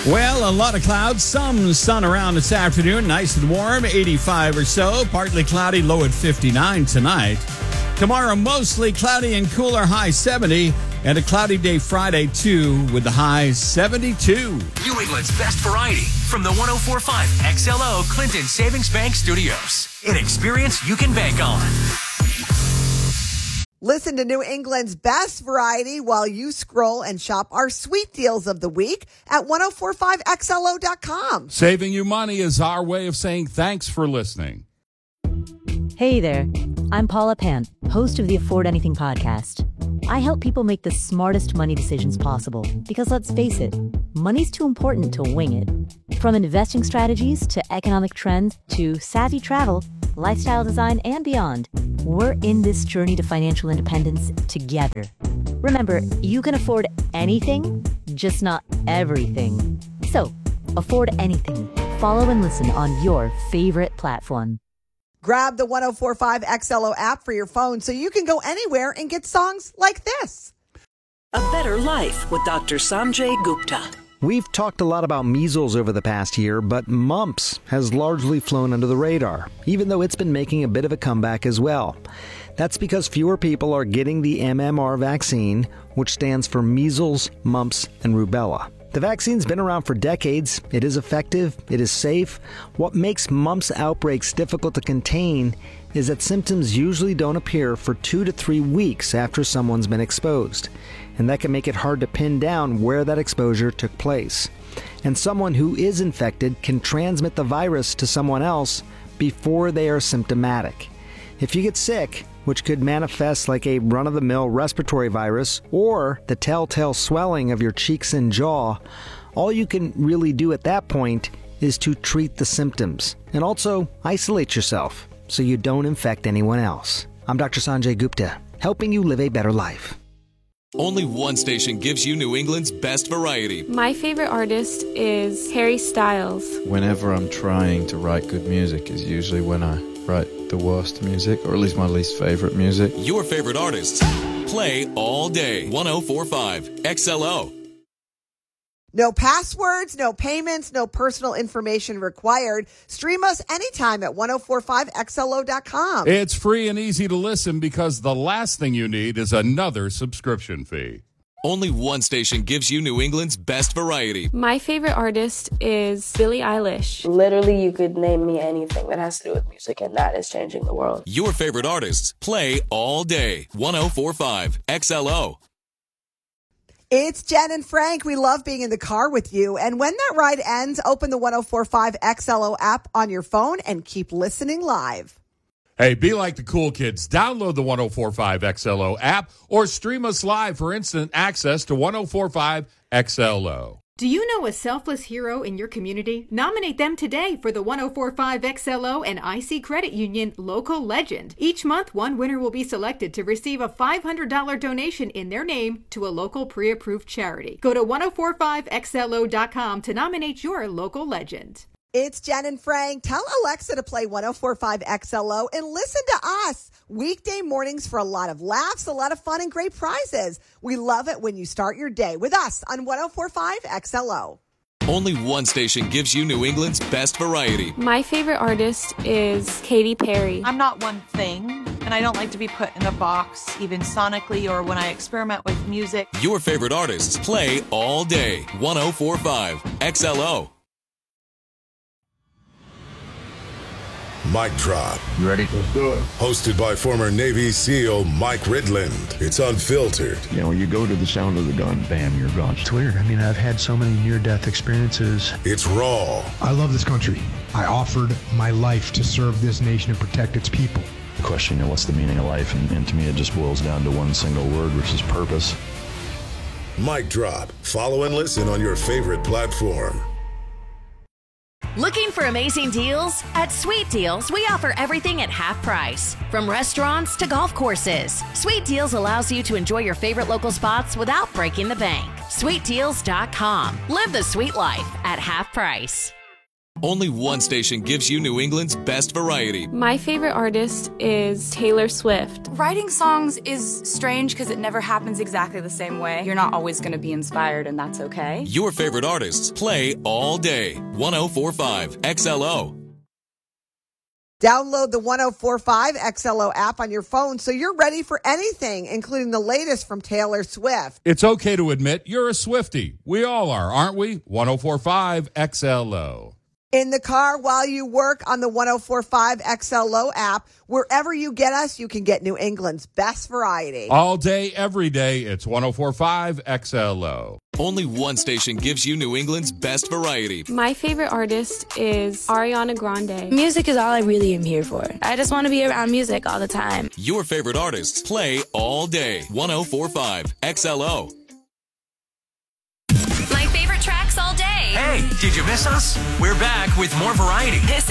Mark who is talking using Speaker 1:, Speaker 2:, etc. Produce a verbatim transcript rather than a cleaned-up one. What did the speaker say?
Speaker 1: Well, a lot of clouds, some sun around this afternoon, nice and warm, eighty-five or so, partly cloudy, low at fifty-nine tonight. Tomorrow, mostly cloudy and cooler, high seventy, and a cloudy day Friday, too, with the high seventy-two.
Speaker 2: New England's best variety from the one oh four point five X L O Clinton Savings Bank Studios. An experience you can bank on.
Speaker 3: Listen to New England's best variety while you scroll and shop our sweet deals of the week at ten forty-five X L O dot com.
Speaker 4: Saving you money is our way of saying thanks for listening.
Speaker 5: Hey there, I'm Paula Pant, host of the Afford Anything podcast. I help people make the smartest money decisions possible because, let's face it, money's too important to wing it. From investing strategies to economic trends to savvy travel, lifestyle design, and beyond, we're in this journey to financial independence together. Remember, you can afford anything, just not everything. So, afford anything. Follow and listen on your favorite platform.
Speaker 3: Grab the ten forty-five X L O app for your phone so you can go anywhere and get songs like this.
Speaker 6: A Better Life with Doctor Sanjay Gupta.
Speaker 7: We've talked a lot about measles over the past year, but mumps has largely flown under the radar, even though it's been making a bit of a comeback as well. That's because fewer people are getting the M M R vaccine, which stands for measles, mumps, and rubella. The vaccine's been around for decades. It is effective. It is safe. What makes mumps outbreaks difficult to contain is that symptoms usually don't appear for two to three weeks after someone's been exposed. And that can make it hard to pin down where that exposure took place. And someone who is infected can transmit the virus to someone else before they are symptomatic. If you get sick, which could manifest like a run-of-the-mill respiratory virus or the telltale swelling of your cheeks and jaw, all you can really do at that point is to treat the symptoms and also isolate yourself so you don't infect anyone else. I'm Doctor Sanjay Gupta, helping you live a better life.
Speaker 8: Only one station gives you New England's best variety.
Speaker 9: My favorite artist is Harry Styles.
Speaker 10: Whenever I'm trying to write good music is usually when I write the worst music, or at least my least favorite music.
Speaker 8: Your favorite artists play all day. ten forty-five X L O.
Speaker 3: No passwords, no payments, no personal information required. Stream us anytime at ten forty-five X L O dot com.
Speaker 4: It's free and easy to listen because the last thing you need is another subscription fee.
Speaker 8: Only one station gives you New England's best variety.
Speaker 9: My favorite artist is Billie Eilish.
Speaker 11: Literally, you could name me anything that has to do with music, and that is changing the world.
Speaker 8: Your favorite artists play all day. ten forty-five X L O.
Speaker 3: It's Jen and Frank. We love being in the car with you. And when that ride ends, open the ten forty-five X L O app on your phone and keep listening live.
Speaker 4: Hey, be like the cool kids. Download the ten forty-five X L O app or stream us live for instant access to ten forty-five X L O.
Speaker 12: Do you know a selfless hero in your community? Nominate them today for the ten forty-five X L O and I C Credit Union Local Legend. Each month, one winner will be selected to receive a five hundred dollars donation in their name to a local pre-approved charity. Go to ten forty-five X L O dot com to nominate your local legend.
Speaker 3: It's Jen and Frank. Tell Alexa to play ten forty-five X L O and listen to us weekday mornings for a lot of laughs, a lot of fun, and great prizes. We love it when you start your day with us on ten forty-five X L O.
Speaker 8: Only one station gives you New England's best variety.
Speaker 9: My favorite artist is Katy Perry.
Speaker 13: I'm not one thing, and I don't like to be put in a box, even sonically or when I experiment with music.
Speaker 8: Your favorite artists play all day. ten forty-five X L O.
Speaker 14: Mic Drop.
Speaker 15: You ready? Let's do it.
Speaker 14: Hosted by former Navy SEAL Mike Ridland. It's unfiltered.
Speaker 15: You know, you go to the sound of the gun, bam, you're gone.
Speaker 16: It's weird. I mean, I've had so many near-death experiences.
Speaker 14: It's raw.
Speaker 17: I love this country. I offered my life to serve this nation and protect its people.
Speaker 10: The question, you know, what's the meaning of life? And, and to me, it just boils down to one single word, which is purpose.
Speaker 14: Mic Drop. Follow and listen on your favorite platform.
Speaker 18: Looking for amazing deals? At Sweet Deals, we offer everything at half price. From restaurants to golf courses, Sweet Deals allows you to enjoy your favorite local spots without breaking the bank. sweet deals dot com. Live the sweet life at half price.
Speaker 8: Only one station gives you New England's best variety.
Speaker 9: My favorite artist is Taylor Swift.
Speaker 19: Writing songs is strange because it never happens exactly the same way. You're not always going to be inspired, and that's okay.
Speaker 8: Your favorite artists play all day. one oh four point five X L O.
Speaker 3: Download the one oh four point five X L O app on your phone so you're ready for anything, including the latest from Taylor Swift.
Speaker 4: It's okay to admit you're a Swiftie. We all are, aren't we? one oh four point five X L O.
Speaker 3: In the car, while you work, on the one oh four point five X L O app. Wherever you get us, you can get New England's best variety.
Speaker 4: All day, every day, it's one oh four point five X L O.
Speaker 8: Only one station gives you New England's best variety.
Speaker 9: My favorite artist is Ariana Grande.
Speaker 11: Music is all I really am here for. I just want to be around music all the time.
Speaker 8: Your favorite artists play all day. one oh four point five X L O.
Speaker 18: My favorite tracks all day.
Speaker 2: Hey, did you miss us? We're back with more variety.
Speaker 18: This